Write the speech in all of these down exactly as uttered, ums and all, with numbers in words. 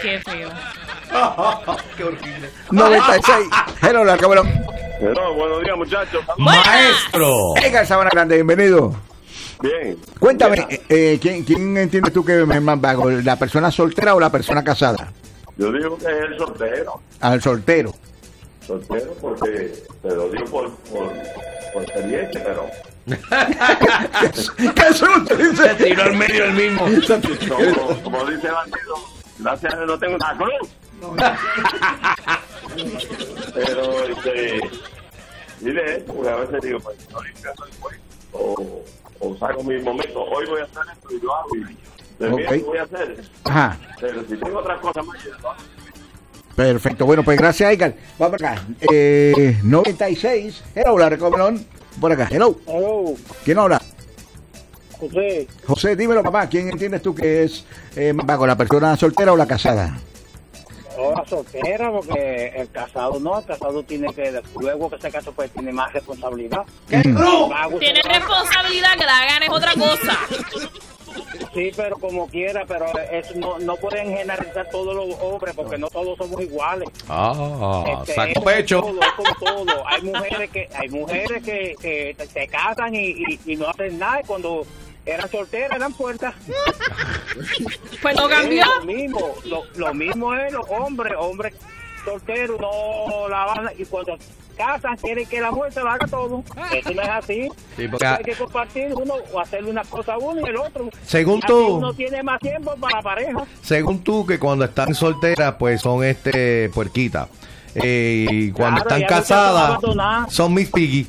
Qué feo. Qué horrible. noventa y seis. Hello, la cabrón. Hello, buenos días, muchachos. Maestro. Venga, Sabana Grande, bienvenido. Bien. Cuéntame, Bien. eh, eh, ¿quién, ¿quién entiendes tú que es más vago? ¿La persona soltera o la persona casada? Yo digo que es el soltero. Al soltero. Soltero porque te lo digo por, por, por experiencia, pero... ¿Qué susto dice? Se tiró al medio el mismo. Como, como dice el bandido, gracias a Dios no tengo una cruz. Pero, este... Dile esto, porque a veces digo, pues, no limpiando el cuerpo. O, o saco mi momento. Hoy voy a hacer esto y yo hago y... De mí Ok. voy a hacer. Ajá. Pero si tengo otras cosas más, yo lo hago. Perfecto. Bueno, pues gracias, Edgar. Vamos acá. Eh, noventa y seis. Hello, la recomendón. Por acá. Hello. Hello, ¿Quién habla? José. José, dímelo, papá. ¿Quién entiendes tú que es eh, más vago, la persona soltera o la casada? Ahora soltera, porque el casado no, el casado tiene que, luego que se casa, pues tiene más responsabilidad. Mm. Vago se Tiene va. responsabilidad, que la hagan es otra cosa. Sí, pero como quiera, pero eso no, no pueden generalizar todos los hombres, porque no todos somos iguales. Ah, Este, saco es como pecho. todo, es como todo. Hay mujeres que hay mujeres que, que te- se casan y, y, y no hacen nada, y cuando eran solteras eran puertas. Pues no cambió. Es lo mismo, lo, lo mismo es los hombres, hombres solteros no la van a- y cuando casan quieren que la mujer se lo haga todo. Eso no es así. Sí, porque- Hay que compartir uno o hacerle una cosa a uno y el otro. Según Así tú. uno tiene más tiempo para la pareja. Según tú, que cuando están solteras, pues son este puerquitas. Eh, y cuando Claro, están ya no se casadas, puede abandonar. son mis piggy.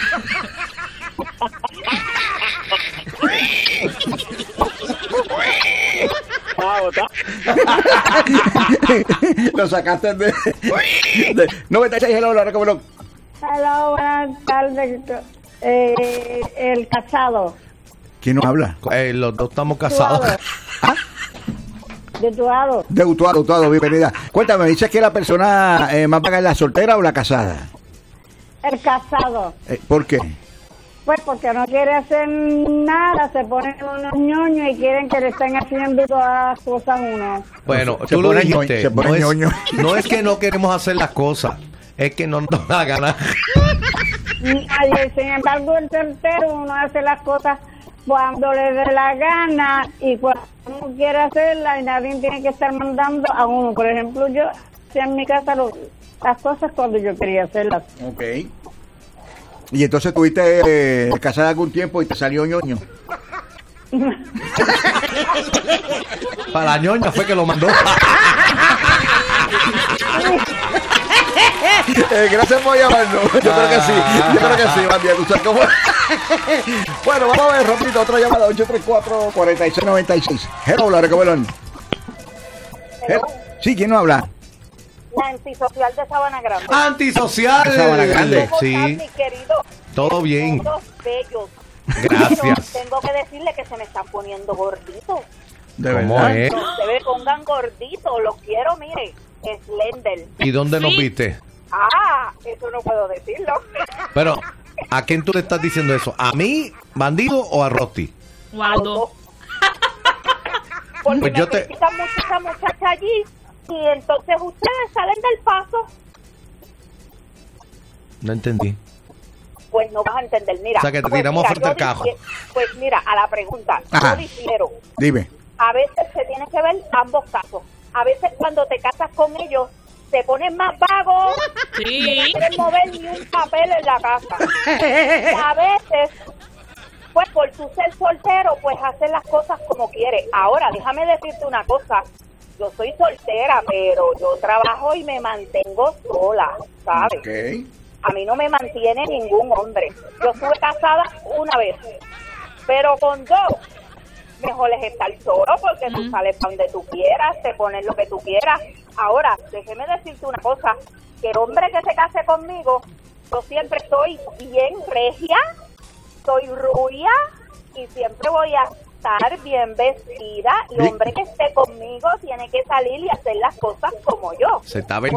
Ah, ¿verdad? Lo sacaste de, de noventa y seis. Hello, la recomendón. Hola, buenas tardes. Eh, el casado, ¿Quién nos habla? Eh, los dos estamos casados. de tu lado. De Utuado, Utuado, bienvenida. Cuéntame, ¿dices que la persona eh, más vaga es la soltera o la casada? El casado. Eh, ¿Por qué? Pues porque no quiere hacer nada, se ponen unos ñoños y quieren que le estén haciendo todas las cosas a uno. Bueno, Se tú lo pone dijiste. ñoño, se pone no, es, ñoño. no es que no queremos hacer las cosas, es que no nos da ganas. Nadie, sin embargo, el tercero uno hace las cosas cuando le dé la gana y cuando uno quiere hacerlas y nadie tiene que estar mandando a uno. Por ejemplo, yo hacía en mi casa lo- las cosas cuando yo quería hacerlas. Ok. Y entonces tuviste eh, casada algún tiempo y te salió ñoño. Para la ñoña fue que lo mandó. Eh, gracias por llamarnos. Yo creo que sí. Yo creo que sí, Bandia. ¿Tú sabes cómo? Bueno, vamos a ver, rapidito, otra llamada. ocho tres cuatro, cuatro seis nueve seis. Hello, la recomendón. Hello. Sí, ¿quién nos habla? La antisocial de Sabana Grande. Antisocial. Sabana Grande. ¿Cómo estás, Sí, mi querido? todo bien. Todos bellos. Gracias. Pero tengo que decirle que se me están poniendo gorditos. De ¿Cómo verdad. es? No se me pongan gorditos, los quiero, mire, slender. ¿Y dónde nos Sí. viste? Ah, eso no puedo decirlo. Pero, ¿a quién tú le estás diciendo eso? ¿A mí, bandido, o a Rosti? Waldo. Porque Pues me yo te- critican mucho esa muchacha allí y entonces ustedes salen del paso. No entendí. Pues no vas a entender, mira. O sea, que te pues tiramos mira, frente yo al cajo. difiero- Pues mira, a la pregunta, Ajá. yo difiero. Dime. A veces se tiene que ver ambos casos. A veces cuando te casas con ellos, se ponen más vagos y no Sí. quieren mover ni un papel en la casa. Y a veces, pues por tu ser soltero, pues hacer las cosas como quieres. Ahora, déjame decirte una cosa. Yo soy soltera, pero yo trabajo y me mantengo sola, ¿sabes? Ok. A mí no me mantiene ningún hombre. Yo estuve casada una vez, pero con dos, mejor es estar solo porque tú sales para donde tú quieras, te pones lo que tú quieras. Ahora, déjeme decirte una cosa, que el hombre que se case conmigo, yo siempre estoy bien regia, soy rubia y siempre voy a estar bien vestida. Y el Sí. hombre que esté conmigo tiene que salir y hacer las cosas como yo. Se está Porque